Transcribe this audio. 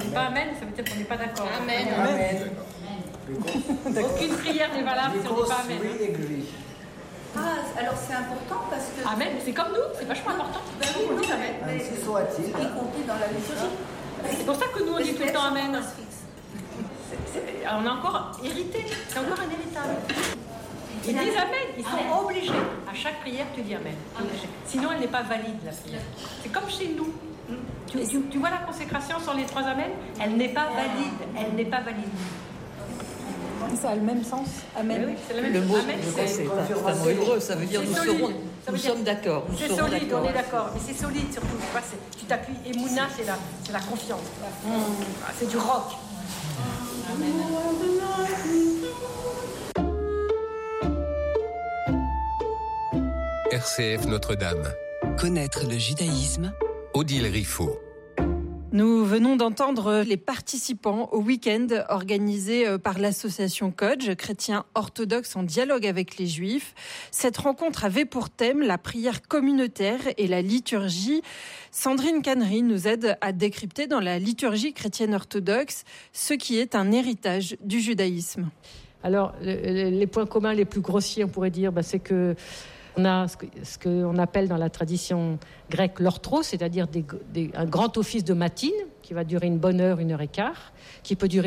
dit pas amen, ça veut dire qu'on n'est pas d'accord. Amen. Amen. Aucune prière n'est valable si on dit pas amen. We agree. Ah, alors c'est important parce que... Amen, c'est comme nous, c'est vachement important. Ben oui, On non, dit amen. mais Ainsi soit-il. y compris dans la liturgie. C'est pour ça que nous on dit tout le temps amen. Fixe. On a encore hérité, c'est encore un héritage. Ils disent amen, ils sont obligés. À chaque prière, tu dis amen. Sinon, elle n'est pas valide, la prière. C'est comme chez nous. Tu vois la consécration sur les 3 amens? Elle n'est pas valide. Elle n'est pas valide. Ça a le même sens, amen. Oui, c'est le même Le mot, amen, c'est un mot hébreu, ça veut dire nous sommes d'accord. C'est solide, on est d'accord. Mais c'est solide surtout. Tu t'appuies. Et Mouna, c'est la confiance. C'est du rock. RCF Notre-Dame. Connaître le judaïsme. Odile Riffaut. Nous venons d'entendre les participants au week-end organisé par l'association Kodj, chrétiens orthodoxes en dialogue avec les juifs. Cette rencontre avait pour thème la prière communautaire et la liturgie. Sandrine Cannery nous aide à décrypter dans la liturgie chrétienne orthodoxe ce qui est un héritage du judaïsme. Alors, les points communs les plus grossiers, on pourrait dire, c'est que on a ce qu'on appelle dans la tradition grecque l'orthros, c'est-à-dire un grand office de matine qui va durer une bonne heure, 1 heure et quart, qui peut durer